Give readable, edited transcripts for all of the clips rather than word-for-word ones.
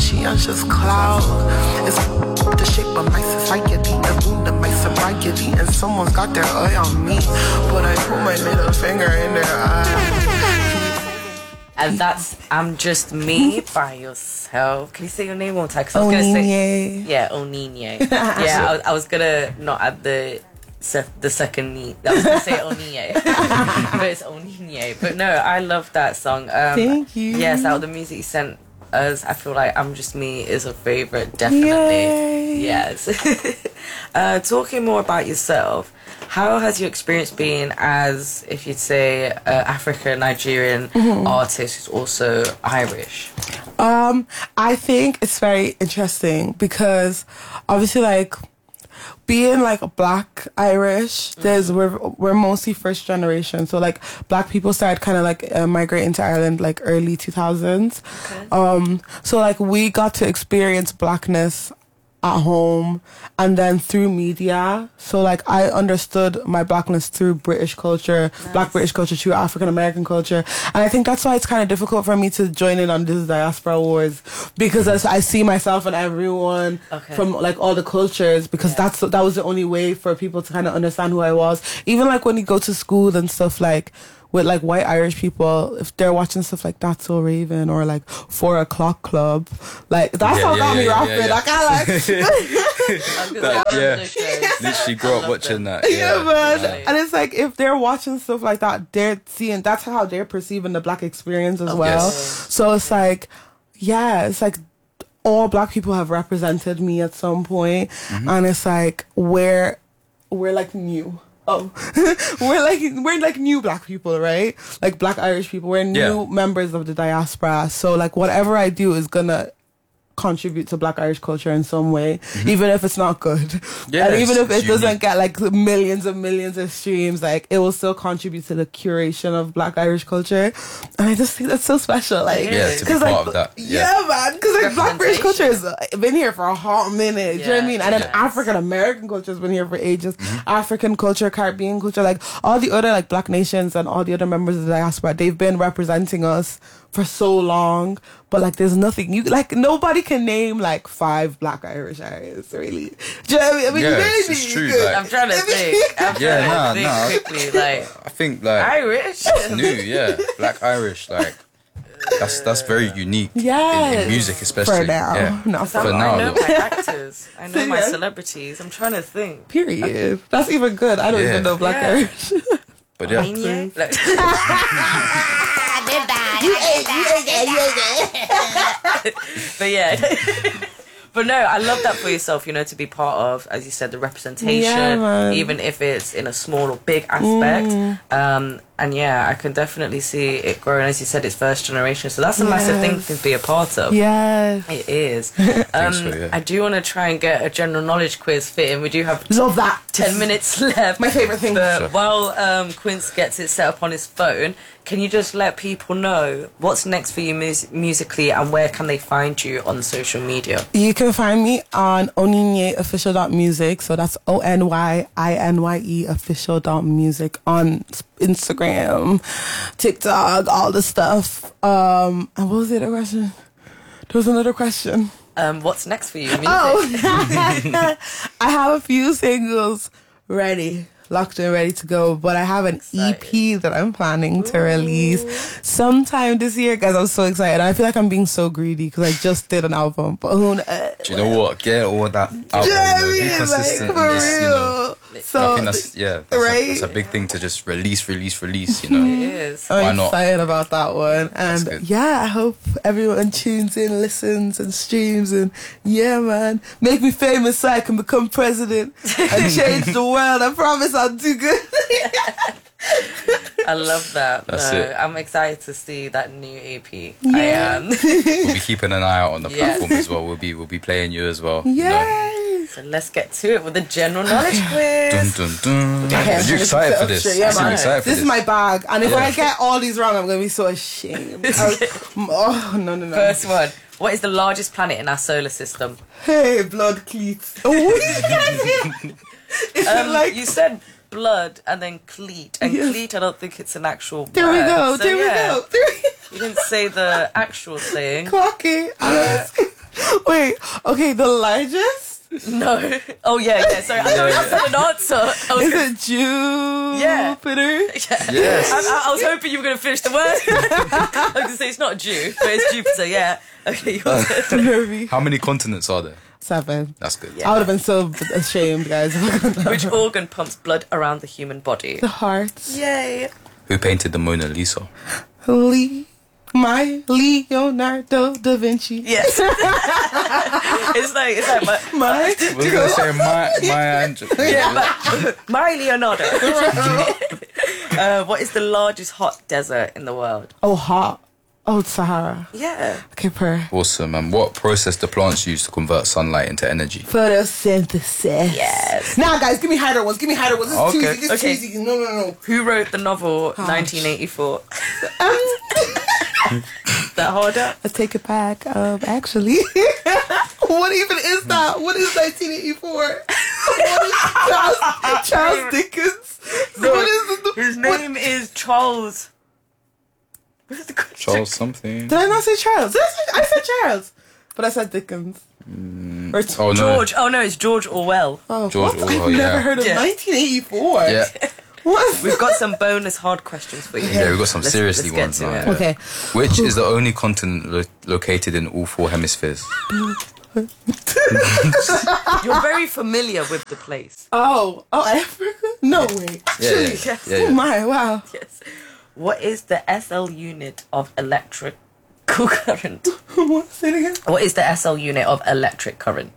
she on just cloud. It's the shape of my society, the moon, the my sobriety, and someone's got their eye on me, but I put my middle finger in their eye. And that's I'm Just Me by yourself. Can you say your name one time? 'Cause I was going to say... Yeah, Oninye. Yeah, I was going to not add the second ni. I was going to say Oninye. But it's Oninye. But no, I love that song. Thank you. Yes, out of the music you sent us, I feel like I'm Just Me is a favourite, definitely. Yay. Yes. Talking more about yourself, how has your experience been as, if you'd say, African Nigerian artist who's also Irish? I think it's very interesting because obviously, like, being like Black Irish, we're mostly first generation. So like Black people started kind of like migrating to Ireland like early 2000s. Okay. So like we got to experience Blackness at home and then through media. So like I understood my Blackness through British culture, Black British culture, through African American culture. And I think that's why it's kind of difficult for me to join in on this diaspora wars, because I see myself in everyone from like all the cultures, because that was the only way for people to kind of understand who I was. Even like when you go to school and stuff, like with like white Irish people, if they're watching stuff like That's So Raven or like 4 O'Clock Club, like that's how got me rapping. Like I literally grew up watching that. Man. And it's like if they're watching stuff like that, they're seeing, that's how they're perceiving the Black experience as well. So it's like, it's like all Black people have represented me at some point, and it's like we're like new. We're like new Black people, right? Like Black Irish people. We're new members of the diaspora. So like whatever I do is gonna contribute to Black Irish culture in some way, even if it's not good. And even if it doesn't get like millions and millions of streams, like it will still contribute to the curation of Black Irish culture. And I just think that's so special. Like, to be part of that. Man, because like Black British culture has been here for a hot minute. Do you know what I mean? And then African American culture has been here for ages. African culture, Caribbean culture, like all the other like Black nations and all the other members of the diaspora, they've been representing us for so long, but like there's nothing like nobody can name like 5 Black Irish artists really. Do you know what I mean? It's true. Like, I'm trying to think. Quickly. Like I think like Irish. It's new, Black Irish, like that's very unique in music, especially for now. For now. I know my actors. I know my celebrities. I'm trying to think. Period. That's even good. I don't even know Black Irish. But But no, I love that for yourself, you know, to be part of, as you said, the representation, even if it's in a small or big aspect. And I can definitely see it growing. As you said, it's first generation, so that's a massive thing to be a part of. Yes, it is. I do want to try and get a general knowledge quiz fit in. We do have 10 minutes left. My favourite thing. But while Quince gets it set up on his phone, can you just let people know what's next for you musically and where can they find you on social media? You can find me on oninyeofficial.music. So that's ONYINYE official.music on Instagram, TikTok, all the stuff. And what was the other question? There was another question. What's next for you? I have a few singles ready, locked and ready to go, but I have an EP that I'm planning to release sometime this year, guys. I'm so excited. I feel like I'm being so greedy because I just did an album, but who knows? Do you know what? Get all that album. Be consistent. Like, for real. So, I think that's a big thing to just release, you know. It is. I'm excited about that one. And I hope everyone tunes in, listens and streams, and man, make me famous so I can become president and change the world. I promise I'll do good. I love that. That's it. I'm excited to see that new EP. Yeah. I am. We'll be keeping an eye out on the platform as well. We'll be playing you as well. Yay! So let's get to it with the general knowledge quiz. Dun, dun, dun. Are you excited for this? This is my bag, and if I get all these wrong, I'm gonna be so ashamed. No. First one. What is the largest planet in our solar system? Hey, blood cleats. You said blood and then cleat, and cleat, I don't think it's an actual word. There we go. You didn't say the actual thing. Clocky. Wait, okay, the largest? No. Oh, yeah. Sorry, I thought you said an answer. Is it Jupiter? Yeah. Yes. I was hoping you were going to finish the word. I was going to say it's not Jew, but it's Jupiter, yeah. Okay, yours. Nervy. How many continents are there? 7. That's good. I would have been so ashamed, guys. Which organ pumps blood around the human body? The heart. Yay. Who painted the Mona Lisa? Leonardo da Vinci. Yes. it's like My We're gonna say my Angel. my Leonardo. What is the largest hot desert in the world? Oh, hot. Oh, Sahara. Yeah. Okay, Awesome. And what process do plants use to convert sunlight into energy? Photosynthesis. Yes. Now, guys, give me harder ones. This is Okay. too easy. This is too Okay. easy. No. Who wrote the novel 1984? That harder? Let's take it back. Actually, what even is that? What is 1984? What is Charles Dickens? No, What is it? his name is Charles. What is the question? Charles something. Did I not say Charles? I said Charles, but I said Dickens. Or Oh no. George. Oh no, it's George Orwell. Oh, George what? Orwell, I've never yeah. heard of Yeah. 1984. Yeah. What? We've got some bonus hard questions for you. Yeah, we've got some Let's seriously get ones to now. it. yeah. Okay. Which is the only continent located in all 4 hemispheres? You're very familiar with the place. Oh, Africa? No way. Yeah. Yes. Oh my, wow. Yes. What is the SL unit of electrical current? What? Say it again. What is the SL unit of electric current?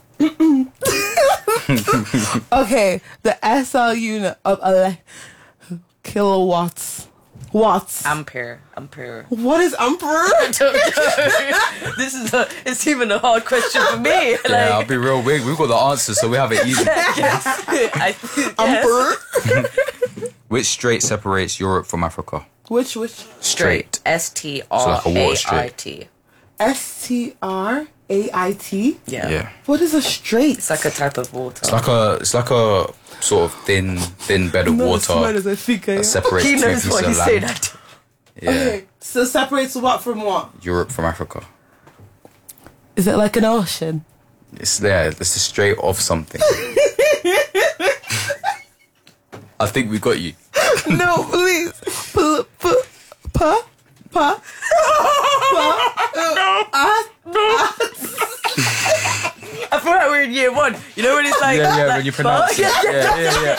Okay, the SL unit of kilowatts. Watts. Ampere. What is emperor? It's even a hard question for me. Like, Yeah, I'll be real. We've got the answers, so we have it easy. Emperor? Which strait separates Europe from Africa? Which? Straight. STRAIT. STRAIT? Yeah. What is a strait? It's like a type of water. It's like a sort of thin bed of water that separates He two knows pieces what of he's land. saying. Yeah, Okay, so separates what from what? Europe from Africa. Is it like an ocean? It's there. It's a strait of something. I think we got you. No, please. I feel like we're in year 1. You know when it's like, Yeah, like when you pronounce it. Yeah.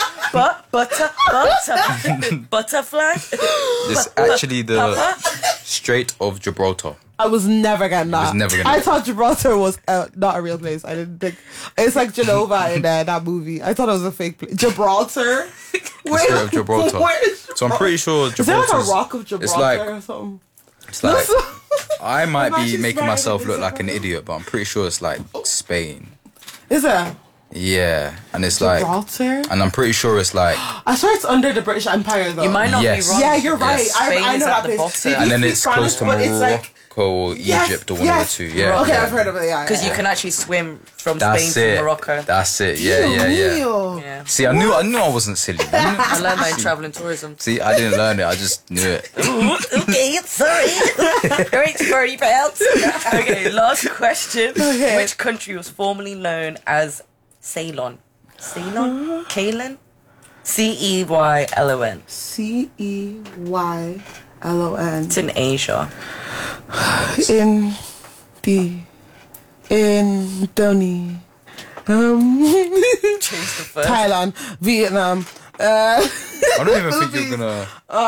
butterfly. It's actually the Strait of Gibraltar. I was never getting that. I thought Gibraltar was not a real place. I didn't think it's like Genova in that movie. I thought it was a fake place. Gibraltar. Strait of Gibraltar. So I'm pretty sure Is there like a Gibraltar's. rock of Gibraltar It's like or something? it's like I might I'm be actually making smiling myself at look this like an one. idiot, but I'm pretty sure it's like Spain. Is it Yeah, and it's like, Gibraltar? and I'm pretty sure it's like, I swear it's under the British Empire though. You might not Yes. be wrong. Yeah, you're right. Yes. Spain I is know at that the place. bottom. They and then speak it's close to Spanish, but it's Morocco like, or Egypt or one of the two. Yeah, Okay, yeah. I've heard of it. Yeah, Because you can actually swim from That's Spain it. to Morocco. That's it. Yeah. Yeah. See, I knew I wasn't silly. I learned that in travel and tourism. See, I didn't learn it. I just knew it. Okay, sorry. Great story, pals. Okay, last question. Okay. Which country was formerly known as Ceylon? Ceylon? Ceylon? Ceylon. Ceylon. It's in Asia. In the Indonesia. Change the first. Thailand, Vietnam, I don't even think you're gonna.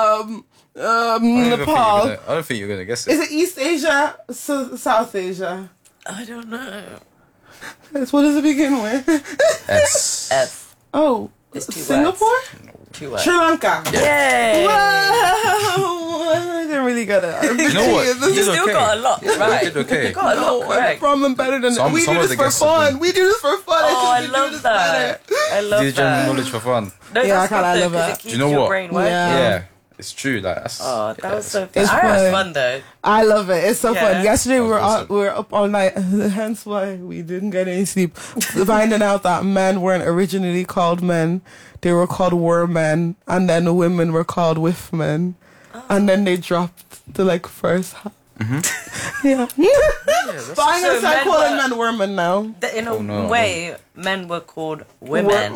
Nepal. I don't think you're gonna guess it. Is it East Asia, South Asia? I don't know. What does it begin with? S. F. Oh, It's 2 Singapore? words. 2 words. Sri Lanka. Yay! Wow, I didn't really get it. You know what? This You is still okay. got a lot right. You did okay. You got a lot correct. I'm better than Some- we some do of this the for guesses have fun. been- We do this for fun. Oh, I should do love this that. better. I love Do general that. knowledge for fun. No, Yeah, that's I kinda good love though, 'cause that. it keeps You know your what? brain working. Yeah. It's true. Like that's. Oh, that was so fun. It's I had fun. fun though. I love it. It's so Yeah. fun. Yesterday we That was were up all night. Hence why we didn't get any sleep. Finding out that men weren't originally called men. They were called wormen. And then women were called with men. And then they dropped the first Yeah. But I'm going to start calling men women now. In a way, men were called women.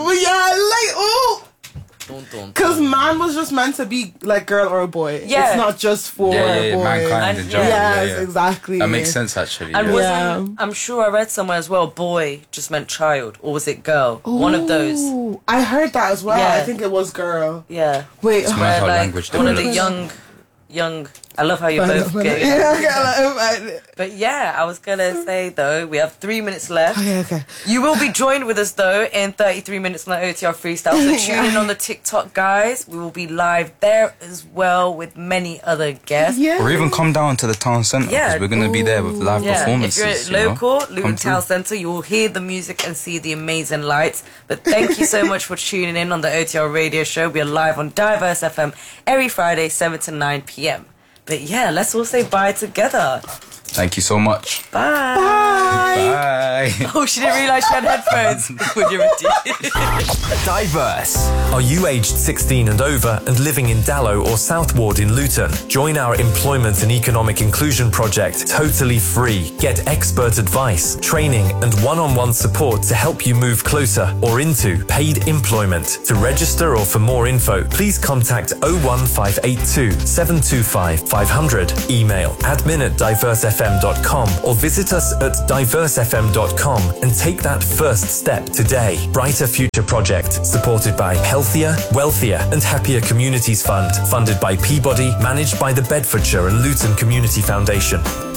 Because man was just meant to be like girl or a boy. Yeah. It's not just for a boy. Mankind in general. Yes, exactly. That makes sense, actually. And I'm sure I read somewhere as well, boy just meant child, or was it girl? Ooh, one of those. I heard that as well. Yeah. I think it was girl. Yeah. Wait, how language one of the develops. young. I love how you both get it. Yeah, But yeah, I was gonna say though, we have 3 minutes left. Okay. You will be joined with us though in 33 minutes on the OTR Freestyle. So tune in on the TikTok, guys. We will be live there as well with many other guests. Yeah. Or even come down to the town centre, because we're going to be there with live performances. If you're local, Luton Town Centre, you will hear the music and see the amazing lights. But thank you so much for tuning in on the OTR Radio Show. We are live on Diverse FM every Friday, 7 to 9 p.m. But yeah, let's all say bye together. Thank you so much. Bye. Bye. Oh, she didn't realise she had headphones. When you're ready. Diverse. Are you aged 16 and over and living in Dallow or South Ward in Luton? Join our Employment and Economic Inclusion project totally free. Get expert advice, training and one-on-one support to help you move closer or into paid employment. To register or for more info, please contact 01582 725 500. Email admin@diversefm.com or visit us at diversefm.com and take that first step today. Brighter Future Project, supported by Healthier, Wealthier and Happier Communities Fund, funded by Peabody, managed by the Bedfordshire and Luton Community Foundation.